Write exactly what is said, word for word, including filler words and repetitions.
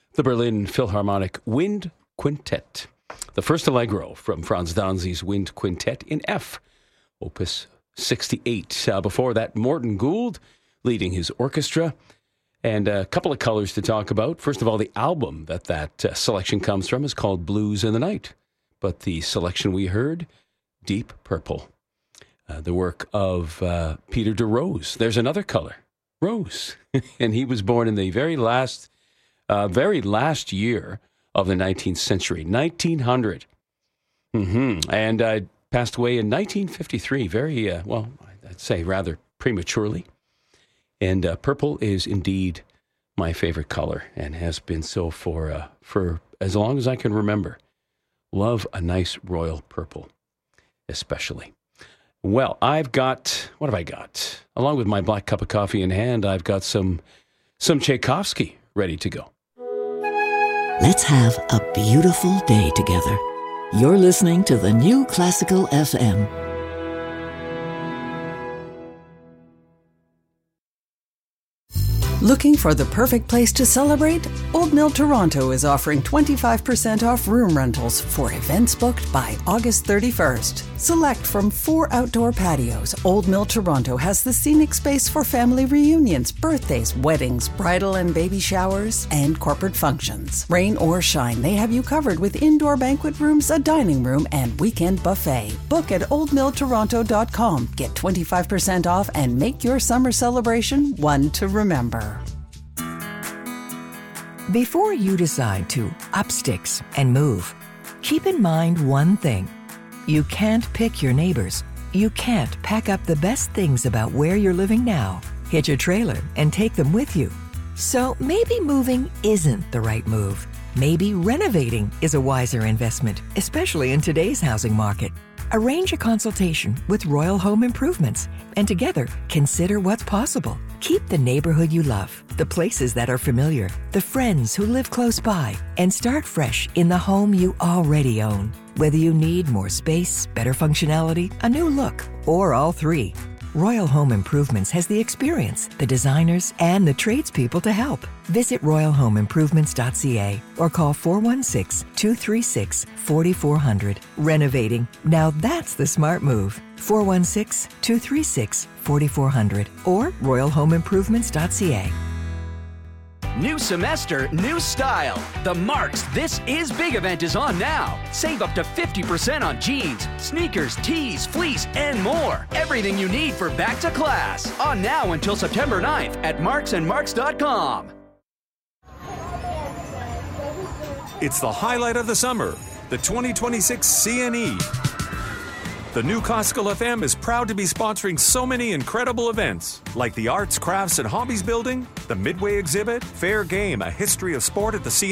the Berlin Philharmonic Wind Quintet. The first Allegro from Franz Danzi's Wind Quintet in F, Opus sixty-eight. Uh, before that, Morton Gould leading his orchestra. And a couple of colors to talk about. First of all, the album that that uh, selection comes from is called Blues in the Night. But the selection we heard, Deep Purple. Uh, the work of uh, Peter DeRose. There's another color, rose. And he was born in the very last, uh, very last year of the nineteenth century, nineteen hundred. Mm-hmm. And uh, passed away in nineteen fifty-three, very, uh, well, I'd say rather prematurely. And uh, purple is indeed my favorite color and has been so for uh, for as long as I can remember. Love a nice royal purple, especially. Well, I've got, what have I got? Along with my black cup of coffee in hand, I've got some some Tchaikovsky ready to go. Let's have a beautiful day together. You're listening to the New Classical F M. Looking for the perfect place to celebrate? Old Mill Toronto is offering twenty-five percent off room rentals for events booked by August thirty-first. Select from four outdoor patios, Old Mill Toronto has the scenic space for family reunions, birthdays, weddings, bridal and baby showers, and corporate functions. Rain or shine, they have you covered with indoor banquet rooms, a dining room, and weekend buffet. Book at old mill toronto dot com. Get twenty-five percent off and make your summer celebration one to remember. Before you decide to up sticks and move, keep in mind one thing. You can't pick your neighbors. You can't pack up the best things about where you're living now, hitch a trailer, and take them with you. So maybe moving isn't the right move. Maybe renovating is a wiser investment, especially in today's housing market. Arrange a consultation with Royal Home Improvements and together consider what's possible. Keep the neighborhood you love, the places that are familiar, the friends who live close by, and start fresh in the home you already own. Whether you need more space, better functionality, a new look, or all three, Royal Home Improvements has the experience, the designers, and the tradespeople to help. Visit royal home improvements dot c a or call four one six, two three six, four four zero zero. Renovating, now that's the smart move. four one six, two three six, four four zero zero or royal home improvements dot c a. New semester, new style. The Marks This Is Big event is on now. Save up to fifty percent on jeans, sneakers, tees, fleece, and more. Everything you need for back to class. On now until September ninth at marks and marks dot com. It's the highlight of the summer, the twenty twenty-six C N E. The New Classical F M is proud to be sponsoring so many incredible events, like the Arts, Crafts, and Hobbies Building, the Midway Exhibit, Fair Game, a history of sport at the C N E